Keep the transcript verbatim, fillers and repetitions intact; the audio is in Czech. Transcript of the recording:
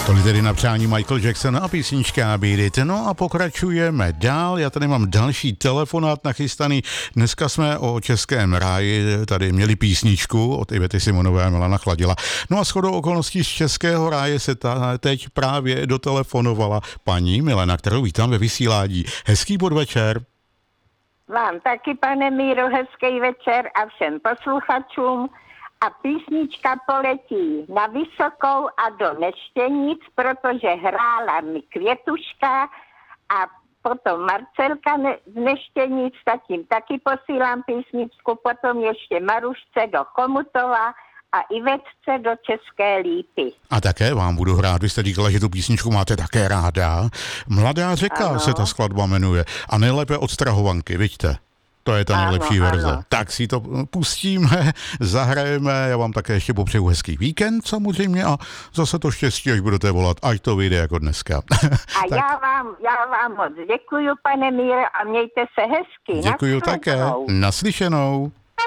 Tolik tedy na přání Michael Jackson a písnička Beat It. No a pokračujeme dál. Já tady mám další telefonát nachystaný. Dneska jsme o Českém ráji tady měli písničku od Ivety Simonové a Milana Chladila. No a shodou okolností z Českého ráje se ta, teď právě dotelefonovala paní Milena, kterou vítám ve vysílání. Hezký podvečer. Vám taky, pane Míro, hezký večer a všem posluchačům. A písnička poletí na Vysokou a do Neštěnic, protože hrála mi Květuška a potom Marcelka z Neštěnic, tak jim taky posílám písničku, potom ještě Marušce do Chomutova a Ivetce do České Lípy. A také vám budu hrát, vy jste říkala, že tu písničku máte také ráda. Mladá řeka ano. Se ta skladba jmenuje a nejlépe od Strahovanky, vidíte. To je ta nejlepší ano, verze. Ano. Tak si to pustíme, zahrajeme, já vám také ještě popřeju hezký víkend samozřejmě a zase to štěstí, až budete volat, ať to vyjde jako dneska. A já vám, já vám moc děkuju, pane Míre, a mějte se hezky. Děkuju také. Naslyšenou.